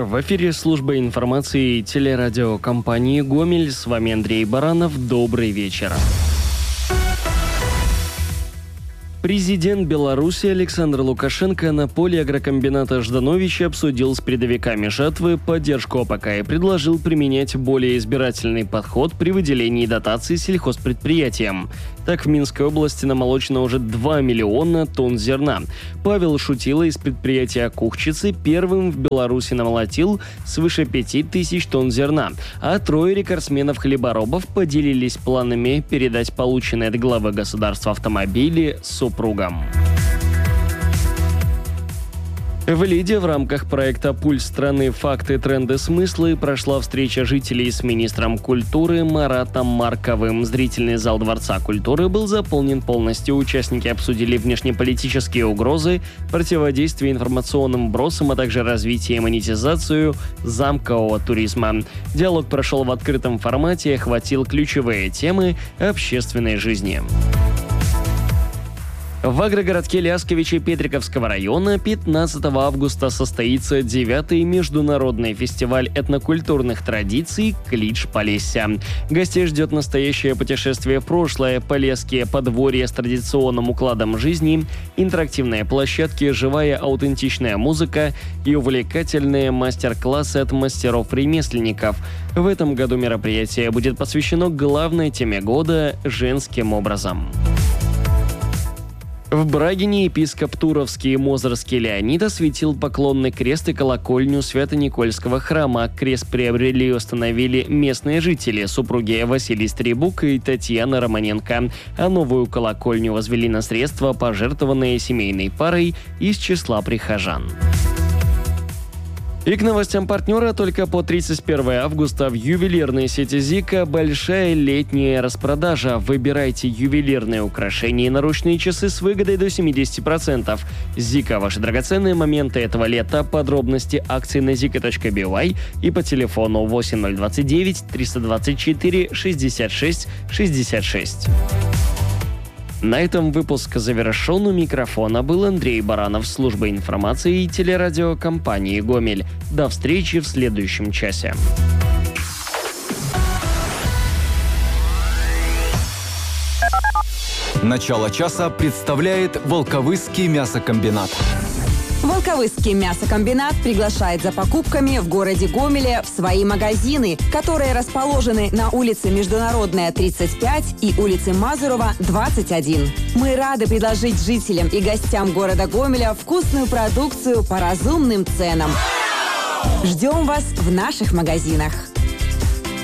В эфире служба информации телерадиокомпании «Гомель». С вами Андрей Баранов. Добрый вечер. Президент Беларуси Александр Лукашенко на поле агрокомбината «Жданович» обсудил с передовиками жатвы поддержку АПК и предложил применять более избирательный подход при выделении дотаций сельхозпредприятиям. Так, в Минской области намолочено уже 2 миллиона тонн зерна. Павел Шутила из предприятия «Кухчицы» первым в Беларуси намолотил свыше 5000 тонн зерна, а 3 рекордсменов-хлеборобов поделились планами передать полученные от главы государства автомобили супругам. В Лиде в рамках проекта «Пульс страны. Факты, тренды, смыслы» прошла встреча жителей с министром культуры Маратом Марковым. Зрительный зал Дворца культуры был заполнен полностью. Участники обсудили внешнеполитические угрозы, противодействие информационным вбросам, а также развитие и монетизацию замкового туризма. Диалог прошел в открытом формате и охватил ключевые темы общественной жизни. В агрогородке Лясковичи Петриковского района 15 августа состоится 9-й международный фестиваль этнокультурных традиций «Клич Полесья». Гостей ждет настоящее путешествие в прошлое, полесские подворья с традиционным укладом жизни, интерактивные площадки, живая аутентичная музыка и увлекательные мастер-классы от мастеров-ремесленников. В этом году мероприятие будет посвящено главной теме года – женским образом. В Брагине епископ Туровский и Мозырский Леонид осветил поклонный крест и колокольню Свято-Никольского храма. Крест приобрели и установили местные жители, супруги Василий Стребук и Татьяна Романенко, а новую колокольню возвели на средства, пожертвованные семейной парой из числа прихожан. И к новостям партнера: только по 31 августа в ювелирной сети «Зика» большая летняя распродажа. Выбирайте ювелирные украшения и наручные часы с выгодой до 70%. «Зика» – ваши драгоценные моменты этого лета. Подробности акций на zika.by и по телефону 8029 324 66 66. На этом выпуск завершен. У микрофона был Андрей Баранов, служба информации и телерадиокомпании «Гомель». До встречи в следующем часе. Начало часа представляет Волковысский мясокомбинат. Волковысский мясокомбинат приглашает за покупками в городе Гомеле в свои магазины, которые расположены на улице Международная, 35 и улице Мазурова, 21. Мы рады предложить жителям и гостям города Гомеля вкусную продукцию по разумным ценам. Ждем вас в наших магазинах.